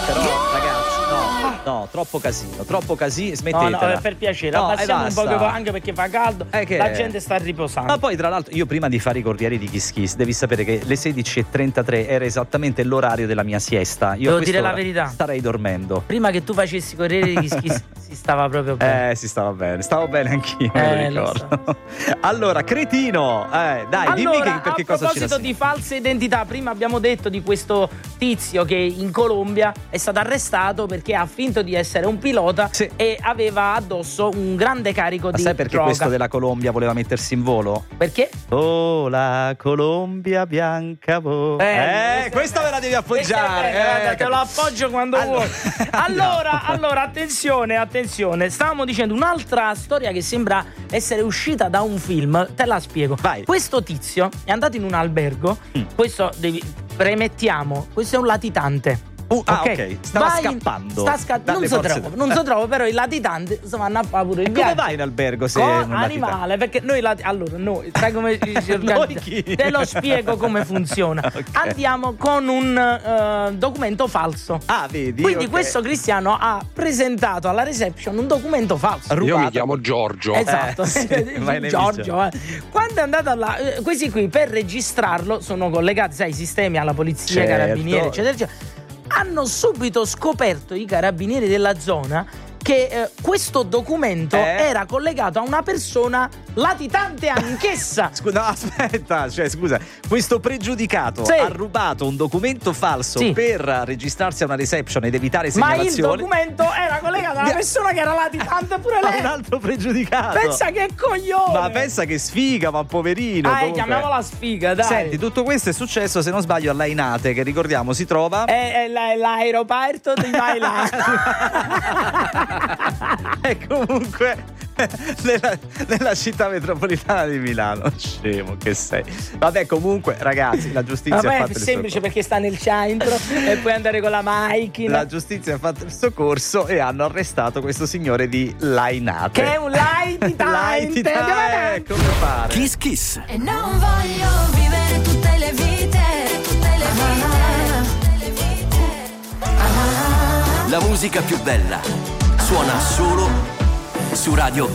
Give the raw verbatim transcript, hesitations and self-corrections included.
però ragazzi, no, no, troppo casino, troppo casino, smettetela. No, no, per piacere, no, abbassiamo un po' basta. anche perché fa caldo, Eh, che la è? gente sta riposando. Ma poi tra l'altro io prima di fare i corrieri di Kiss Kiss devi sapere che le sedici e trentatré era esattamente l'orario della mia siesta. Io Devo a dire la quest'ora verità. starei dormendo. Prima che tu facessi i corrieri di Kiss Kiss si stava proprio bene. Eh, si stava bene, stavo bene anch'io, Eh, me lo lo ricordo. Allora, cretino, eh, dai, dimmi Allora, che, per che a cosa ci proposito rassegni. di false identità, prima abbiamo detto di questo tizio che in Colombia è stato arrestato perché ha finto di essere un pilota Sì. e aveva addosso un grande carico Ma di sai perché droga. questo della Colombia voleva mettersi in volo? Perché? Oh, la Colombia bianca vo- Eh, Eh, questa me la devi Questa è appoggiare. bene, guarda, eh, te lo appoggio quando Allora- vuoi. Allora, allora, attenzione, attenzione. Stavamo dicendo un'altra storia che sembra essere uscita da un film. Te la spiego. Vai. Questo tizio è andato in un albergo. Mm. Questo devi premettiamo, questo è un latitante. Uh, ah, ok, stava Vai in- scappando sta sca- dalle non so forze trovo, de- non so trovo, però i latitanti si vanno a fare pure il E come viaggio. vai in albergo se Co- non latita? animale, perché noi lati- allora noi sai come ci si Noi organizza? chi? Te lo spiego come funziona. Ok. Andiamo con un eh, documento falso. Ah, vedi? Quindi ok. questo Cristiano ha presentato alla reception un documento falso. Rubato. Io mi chiamo Giorgio. Esatto, Eh, sì, vai nei Giorgio. eh. Quando è andata là, eh, questi qui per registrarlo sono collegati, sai, i sistemi alla polizia, Certo. carabinieri, eccetera, eccetera. Hanno subito scoperto i carabinieri della zona che eh, questo documento Eh? era collegato a una persona latitante anch'essa. Scusa, no, aspetta, cioè scusa, questo pregiudicato Sì. ha rubato un documento falso Sì. per registrarsi a una reception ed evitare Ma il segnalazioni. documento era collegato a una persona che era latitante pure Ma lei. un altro pregiudicato. Pensa che coglione. Ma pensa che sfiga, ma poverino. Ah, eh, comunque. chiamiamola sfiga, dai. Senti, tutto questo è successo, se non sbaglio, a Lainate, che ricordiamo si trova. È, è la- è l'aeroporto di Mailand. E comunque nella, nella città metropolitana di Milano. Scemo che sei. Vabbè, comunque, ragazzi, la giustizia ha Vabbè, fatto è il semplice suo perché sta nel centro e puoi andare con la corso. macchina. La giustizia ha fatto il suo corso e hanno arrestato questo signore di Lainate. Che è un latitante. Lainate, come fare? Kiss Kiss. E non voglio vivere tutte le vite, tutte le vite. La musica più bella suona solo su Radio